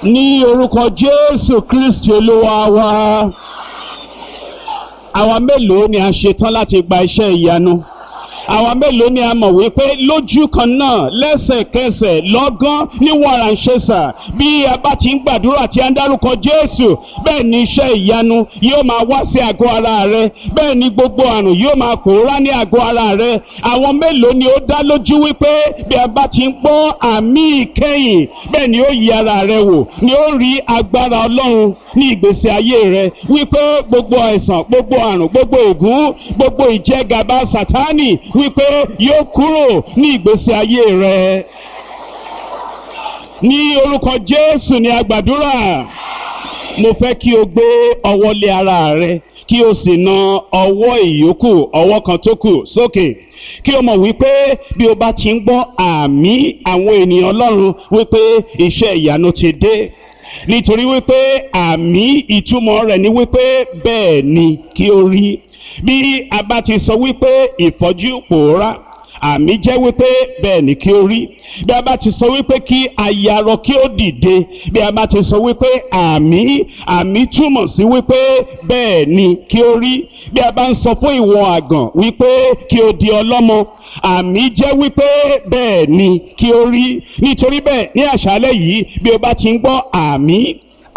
Ní orúkọ Jésù Kristi Olúwa wa. Àwa mélòó ni a ṣetán láti gba iṣẹ́ ìyanu? Àwa mélòó ni a mọ̀ wípé lójú kan náà lẹ́sẹ̀kẹsẹ̀ lọ́gán ní wàràǹṣeṣà bí a bá ti ń gbàdúrà tí a ń dárúkọ Jésù, bẹ́ẹ̀ ni iṣẹ́ ìyanu yóò máa wá sí àgọ́ ara rẹ, bẹ́ẹ̀ ni gbogbo àrùn yóò máa pòórá ní àgọ́ ara rẹ. Àwọn mélòó ni ó dá lójú wípé bí a bá ti ń gbọ́ àmì ìkẹyìn, bẹ́ẹ̀ ni ó yí ara rẹ wò, ni ó rí agbára Ọlọ́run ní ìgbésí ayé rẹ, wípé gbogbo àìsàn, gbogbo àrùn, gbogbo ègún, gbogbo ìjẹgàba Sátánì wípé yóò kúrò ní ìgbésí ayé rẹ. Ní orúkọ Jésù ni a gbàdúrà. Mo fẹ́ kí o gbé ọwọ́ lé ara rẹ, kí o sì na ọwọ́ ìyókù, ọwọ́ kan tó kù sókè. Kí o mọ̀ wípé bí o bá ti ń gbọ́ àmì àwọn ènìyàn Ọlọ́run wípé iṣẹ́ ìyanu ti dé. Nítorí wípé àmì ìtumọ̀ rẹ̀ ni wípé bẹ́ẹ̀ ni kí o rí. Bí a bá ti sọ wípé ìfọ́jú pòórá, àmì jẹ́ wípé bẹ́ẹ̀ ni kí o rí. Bí a bá ti sọ wípé kí ayarọ kí ó dìde, bí a bá ti sọ wípé àmì túmọ̀ sí wípé bẹ́ẹ̀ ni kí o rí. Bí a bá ń sọ fún ìwọ àgàn wípé kí o di ọlọ́mọ, àmì jẹ́ wípé bẹ́ẹ̀ ni kí o rí. Nítorí bẹ́ẹ̀ ní àṣálẹ́ yìí bí o bá ti ń gbọ́ àmì,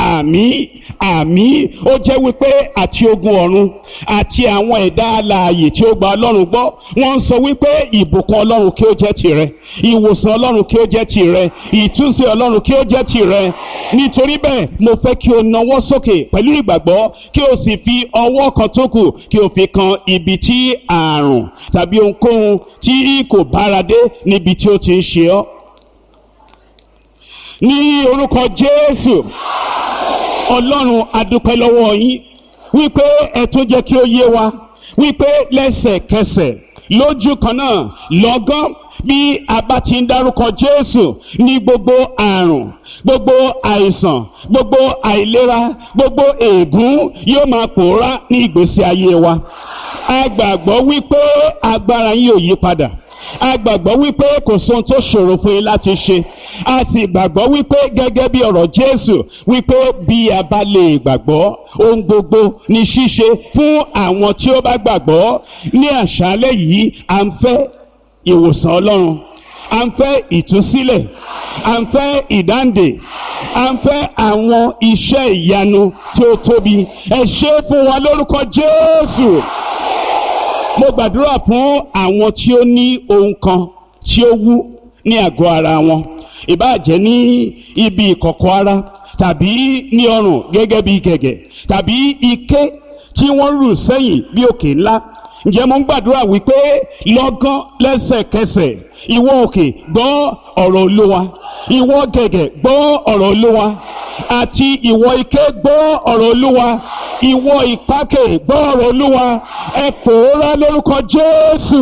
ó jẹ́ wípé àti ogun ọ̀run àti àwọn ẹ̀dá alààyè tí ó gba Ọlọ́run gbọ́, wọ́n ń sọ wípé ìbùkún Ọlọ́run kí ó jẹ́ tìrẹ, ìwòsàn Ọlọ́run kí ó jẹ́ tìrẹ, ìtúnṣe Ọlọ́run kí ó jẹ́ tìrẹ. Nítorí bẹ́ẹ̀ mo fẹ́ kí o nawọ́ sókè pẹ̀lú ìgbàgbọ́, kí o sì fi ọwọ́ kan tó kù kí o fi kan ibi tí àrùn tàbí ohunkóhun tí kò bára dé níbi tí ó ti ń ṣe ọ́. Ní orúkọ Jésù, Ọlọ́run a dúpẹ́ lọ́wọ́ yín wípé ẹ tún jẹ́ kí ó yé wa wípé lẹ́sẹ̀kẹsẹ̀ lójú kan náà lọ́gán bí a bá ti ń dárúkọ Jésù ní gbogbo àrùn, gbogbo àìsàn, gbogbo àìlera, gbogbo ègún yóò máa pòórá ní ìgbésí ayé wa. A gbàgbọ́ wípé agbára yín ò yí padà. A gbàgbọ́ wípé kò sóhun tó ṣòro fún yín láti ṣe. A sì gbàgbọ́ wípé gẹ́gẹ́ bí ọ̀rọ̀ Jésù wípé bí a bá lè gbàgbọ́, ohun gbogbo ní ṣíṣe fún àwọn tí ó bá gbàgbọ́. Ní àṣálẹ́ yìí à ń fẹ́ ìwòsàn Ọlọ́run, à ń fẹ́ ìtúsílẹ̀, à ń fẹ́ ìdáǹdè, à ń fẹ́ àwọn iṣẹ́ ìyanu tí ó tóbi. Ẹ ṣe fún wa lórúkọ Jésù. Mo gbàdúrà fún àwọn tí ó ní ohun kan tí ó wú ní àgọ́ ara wọn, ìbáà jẹ́ ní ibi ìkọ̀kọ̀ ara tàbí ní ọrùn gẹ́gẹ́ bí gẹ̀gẹ̀ tàbí ike tí wọ́n rù sẹ́yìn bí òkè ńlá. Ǹjẹ́ mo ń gbàdúrà wípé lọ́gán lẹ́sẹ̀kẹsẹ̀ ìwọ òkè gbọ́ ọ̀rọ̀ Olúwa, ìwọ gẹ̀gẹ̀ gbọ́ ọ̀rọ̀ Olúwa, àti ìwọ ike gbọ́ ọ̀rọ̀ Olúwa, ìwọ ìpákè gbọ́ ọ̀rọ̀ Olúwa. Ẹ pòórá lórúkọ Jésù.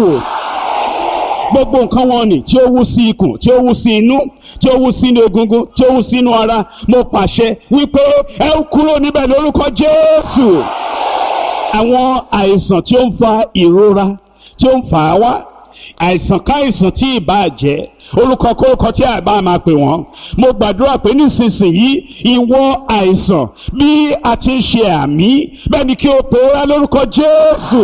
Gbogbo nǹkan wọn ni tí ó wú sí ikùn, tí ó wú sí inú, tí ó wú sínú egungun, tí ó wú sínú ara, mo pàṣẹ wípé ẹ kúrò níbẹ̀ lórúkọ Jésù. Àwọn àìsàn tí ó ń fa ìrora, tí ó ń fà á wá, àìsàn káìsàn tí ìbá jẹ́, orúkọ kórúkọ tí àbá máa pè wọ́n, mo gbàdúrà pé nísinsìnyí ìwọ àìsàn bí a ti ń ṣe àmì, bẹ́ẹ̀ ni kí o pòórá lórúkọ Jésù.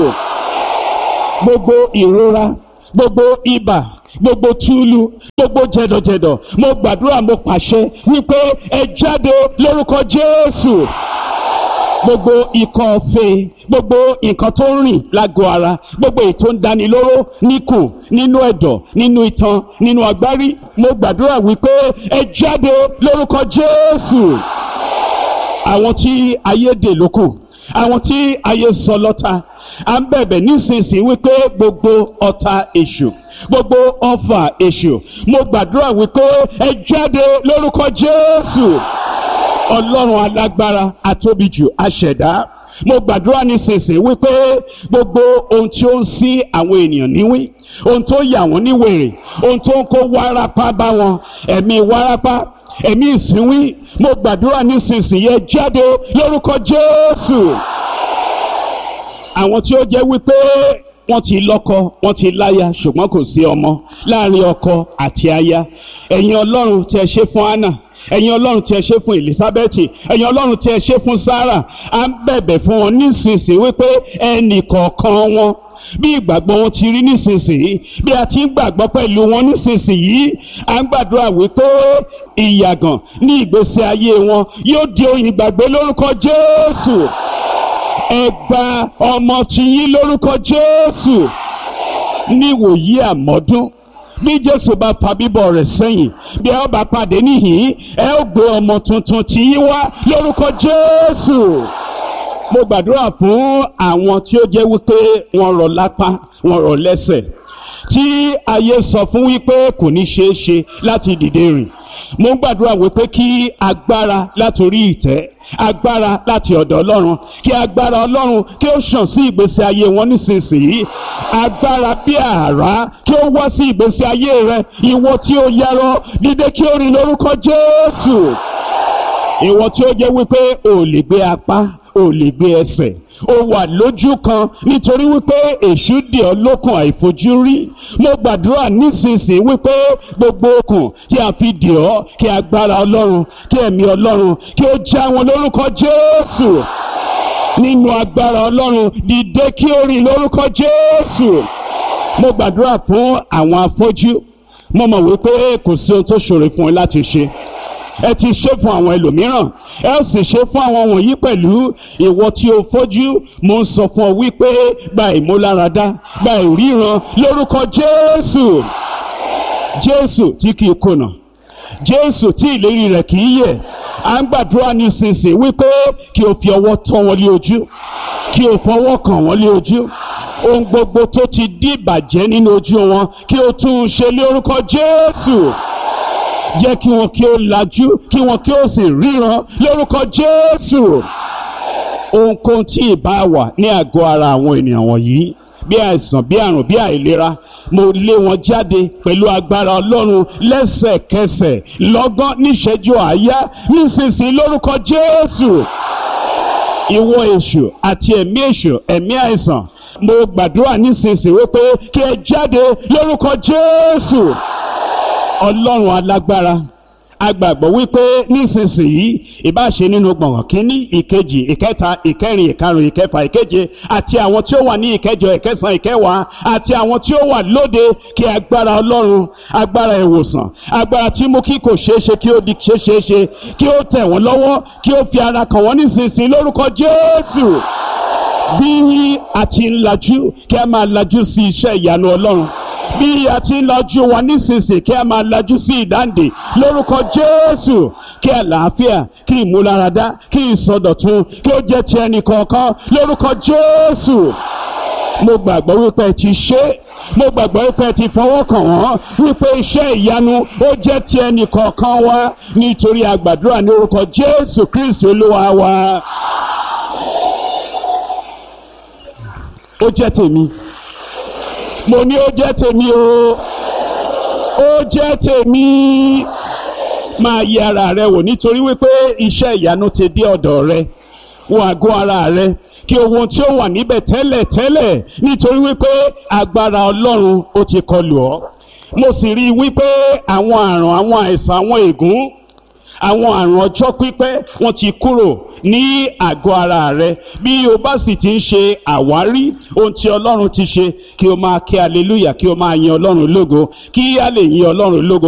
Gbogbo ìrora, gbogbo ibà, gbogbo túlù, gbogbo jẹ̀dọ̀jẹ̀dọ̀, mo gbàdúrà, mo pàṣẹ wípé ẹ jáde lórúkọ Jésù. Gbogbo ikọ́ ọ̀fẹ́, gbogbo nǹkan tó ń rìn lágọ̀ọ́ ara, gbogbo èyí tó ń dani lóró níkùn, nínú ẹ̀dọ̀, nínú itan, nínú agbárí, mo gbàdúrà wípé ẹ jáde lórúkọ Jésù. Àwọn tí ayé dè lókù, àwọn tí ayé sọ lọ́tà, à ń bẹ̀bẹ̀ nísinsìnyí wípé gbogbo ọ̀tá èṣù, gbogbo ọfà èṣù, mo gbàdúrà wípé ẹ jáde lórúkọ Jésù. Ọlọ́run alágbára, atóbijù, aṣẹ̀dá, mo gbàdúrà nísinsìnyí wípé gbogbo ohun tí ó ń sí àwọn ènìyàn níwí, ohun tó yà wọ́n ní wèrè, ohun tó ń kó wárápá bá wọn, ẹ̀mí wárápá, ẹ̀mí ìsínwí, mo gbàdúrà nísinsìnyí ẹ jáde lórúkọ Jésù. Àwọn tí ó jẹ́ wípé wọ́n ti lọ́kọ, wọ́n ti láya, ṣùgbọ́n kò sí ọmọ láàrin ọkọ àti aya, ẹ̀yin Ọlọ́run tí ẹ ṣe fún Hánà, ẹ̀yin ọlọ́run tí ẹ ṣe fún Elizabeth, ẹ̀yin ọlọ́run tí ẹ ṣe fún Sarah, à ń bẹ̀bẹ̀ fún wọn nísinsìnyí wípé ẹnì kọ̀ọ̀kan wọn bí ìgbàgbọ́ wọn ti rí nísinsìnyí, bí a ti ń gbàgbọ́ pẹ̀lú wọn nísinsìnyí, à ń gbàdúrà wípé ìyàgàn ní ìgbésí ayé wọn yóò di ohun ìgbàgbé lórúkọ Jésù. Ẹ gba ọmọ tiyín lórúkọ Jésù. Níwòyí àmọ́dún, bí Jésù bá fa bíbọ̀ rẹ̀ sẹ́yìn, bí ẹ ó bá pàdé níhìn, ẹ ó gbé ọmọ tuntun tiyín wá lórúkọ Jésù. Mo gbàdúrà fún àwọn tí ó jẹ́ wípé wọ́n rọ̀ lápá, wọ́n rọ̀ lẹ́sẹ̀, tí ayé sọ fún wípé kò ní ṣeé ṣe láti dìde rìn. Mo gbàdúrà wípé kí agbára látorí ìtẹ́, agbára láti ọ̀dọ̀ Ọlọ́run, kí agbára Ọlọ́run kí ó ṣàn sí ìgbésí ayé wọn nísinsìnyí. Agbára bí àrá kí ó wá sí ìgbésí ayé rẹ. Ìwọ tí ó yarọ, dìde kí ó rìn lórúkọ Jésù. Ìwọ tí ó jẹ́ wípé o lè gbé apá, o lè gbé ẹsẹ̀, o wà lójú kan nítorí wípé èṣù dè ọ́ lókun àìfojúrí. Mo gbàdúrà nísinsìnyí wípé gbogbo okùn tí a fi dè ọ́, kí agbára Ọlọ́run, kí ẹ̀mí Ọlọ́run kí ó já wọn lórúkọ Jésù. Nínú agbára Ọlọ́run, dìde kí ó rìn lórúkọ Jésù. Mo gbàdúrà fún àwọn afọ́jú. Mo mọ̀ wípé kò sí ohun tó ṣòro fún ẹ láti ṣe. Ẹ ti ṣe fún àwọn ẹlòmíràn, ẹ ó sì ṣe fún àwọn wọ̀nyí pẹ̀lú. Ìwọ tí o fọ́jú, mo ń sọ fún ọ wípé gba ìmúláradá, gba ìríran lórúkọ Jésù. Jésù tí kìí kùnà, Jésù tí ìlérí rẹ̀ kìí yẹ̀. À ń gbàdúrà nísinsìnyí wípé kí o fi ọwọ́ tọ́ wọn lé ojú, kí o fọwọ́ kàn wọ́n lé ojú. Ohun gbogbo tó ti di ìbàjẹ́ nínú ojú wọn, kí o tún un ṣe lé orúkọ Jésù. Jẹ́ kí wọn kí ó lajú, kí wọn kí ó sì ríran lórúkọ Jésù. Ohunkóhun tí ìbá wà ní àgọ́ ara àwọn ènìyàn wọ̀nyí, bí àìsàn, bí àrùn, bí àìlera, mo lé wọn jáde pẹ̀lú agbára Ọlọ́run lẹ́sẹ̀kẹsẹ̀, lọ́gán, níṣẹ́jú àáyá, nísinsìnyí lórúkọ Jésù. Ìwọ èṣù àti ẹ̀mí èṣù, ẹ̀mí àìsàn, mo gbàdúrà nísinsìnyí wípé kí ẹ jáde lórúkọ Jésù. Ọlọ́run alágbára, a gbàgbọ́ wípé nísinsìnyí, ìbáṣe nínú gbọ̀ngàn kínní, ìkejì, ìkẹta, ìkẹrin, ìkarùn, ìkẹfà, ìkeje, àti àwọn tí ó wà ní ìkẹjọ, ìkẹsàn, ìkẹwàá, àti àwọn tí ó wà lóde, kí agbára Ọlọ́run, agbára ìwòsàn, agbára tí mú kí kò ṣeéṣe kí ó di ṣeéṣe, kí ó tẹ̀ wọ́n lọ́wọ́, kí ó fi ara kàn wọ́n nísinsìnyí lórúkọ Jésù. Bí a ti ń lajú, kí a máa lajú sí iṣẹ́ ìyanu Ọlọ́run. Bí a ti ń lajú wa nísinsìnyí, kí a máa lajú sí ìdáǹdè lórúkọ Jésù. Kí àlàáfíà, kí ìmúláradá, kí ìsọdọ̀tun, kí ó jẹ́ ti ẹnì kọ̀ọ̀kan lórúkọ Jésù. Mo gbàgbọ́ wípé ẹ ti ṣe, mo gbàgbọ́ wípé ẹ ti fọwọ́ kàn wọ́n, wípé iṣẹ́ ìyanu ó jẹ́ ti ẹnì kọ̀ọ̀kan wa, nítorí a gbàdúrà ní orúkọ Jésù Kristi Olúwa wa. Ó jẹ́ tèmi. Mo ní ó jẹ́ tèmi o. Ó jẹ́ tèmi. Máa yẹ ara rẹ wò, nítorí wípé iṣẹ́ ìyanu ti dé ọ̀dọ̀ rẹ. Wo àgọ́ ara rẹ, kí ohun tí ó wà níbẹ̀ tẹ́lẹ̀ tẹ́lẹ̀, nítorí wípé agbára Ọlọ́run ó ti kọlù ọ́. Mo sì rí i wípé àwọn àrùn, àwọn àìsàn, àwọn ègún, àwọn àrùn ọjọ́ pípẹ́ wọ́n ti kúrò ní àgọ́ ara rẹ. Bí o bá sì ti ń ṣe àwárí ohun tí Ọlọ́run ti ṣe, kí o máa kí hallelujah, kí o máa yin Ọlọ́run lógo, kí a lè yin Ọlọ́run lógo